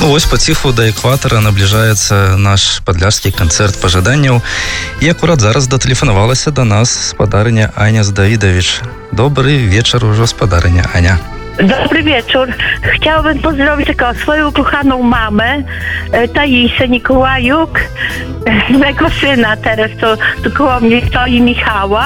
Ну, вось паціху да экватара набліжаецца наш падляшскі канцэрт пажаданняў. І акурат зараз датэлефанавалася да нас спадарыня Аня Здавідавіч. Добрый вечер уже, спадарыня Аня. Dobry wieczór. Chciałabym pozdrowić tylko swoją ukochaną mamę, Taisę Nikołajuk, mego syna teraz, to koło mnie stoi, Michała,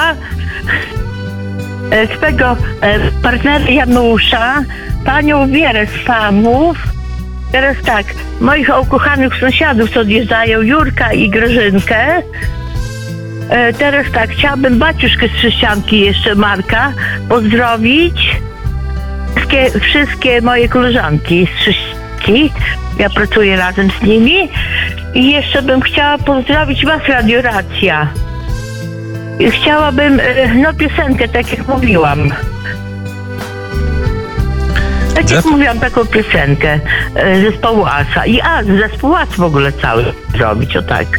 swego partnera Janusza, panią Wierę z Famów. Teraz tak, moich ukochanych sąsiadów, co odjeżdżają, Jurka i Grażynkę. Teraz tak, chciałabym baciuszkę z Trzyścianki jeszcze, Marka, pozdrowić. Wszystkie moje koleżanki z Trzyścianki. Ja pracuję razem z nimi. I jeszcze bym chciała pozdrowić was, Radio Racja. I chciałabym, piosenkę, tak jak mówiłam. Tak jak mówiłam, taką piosenkę zespołu Asa. I zespół As w ogóle cały zrobić, o tak.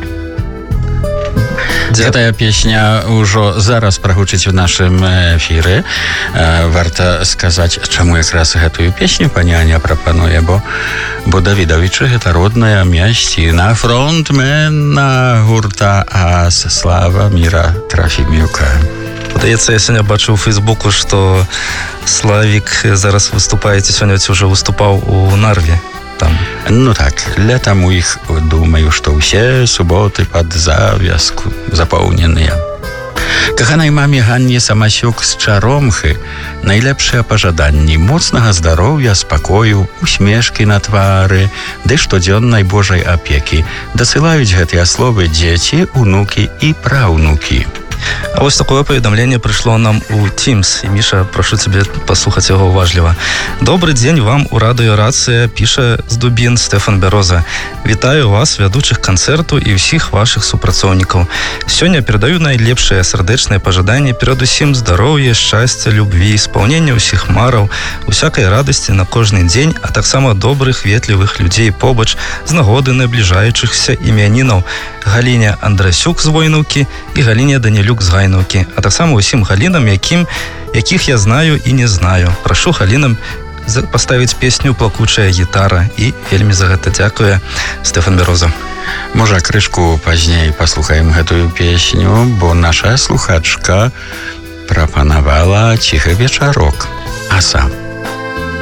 Гэтая песня ўжо зараз прагучыць в нашым эфіры. Варта сказаць, чаму якраз гэтую песню пані Аня прапануе, бо Давідавічы гэта родная мясціна, фронтмена гурта Ас Славаміра Трафімюка. Падаецца, я сёння бачыў у Фейсбуку, што Славік зараз выступаеце, сёння ўжо выступаў у Нарве. Там. Ну так, летом у іх, думаю, што ўсе суботы пад завязку запоўненыя. Каханай маме Ганне Самасюк з Чаромхы найлепшыя пажаданні моцнага здароўя, спакою, усмешкі на твары, ды штодзённай Божай апекі. Дасылаюць гэтыя словы дзеці, унукі і праўнукі. А вот такое поведомление пришло нам у Teams. И, Миша, прошу тебя послухать его уважливо. Добрый день вам у радио Рація, пише з Дубін Стефан Бяроза. Вітаю вас, вядучых канцэрту і ўсіх вашых супрацоўнікаў. Сёння перадаю найлепшыя сардэчныя пажаданні, перадусім здароўя, шчасця, любві, спаўнення ўсіх мараў, усякай радасці на кожны дзень, а таксама добрых, ветлівых людзей побач з нагоды набліжаючыхся імянінаў Галіне Андрасюк з Войнаўкі і Галіне Данілюк з Гайнаўкі, а таксама ўсім Галінам, якіх я знаю і не знаю. Прашу Галінам паставіць песню «Плакучая гітара» і вельмі за гэта дзякуе Стефан Бяроза. Можа, крышку пазней паслухаем гэтую песню, бо наша слухачка прапанавала «Ціхі вечарок» Аса.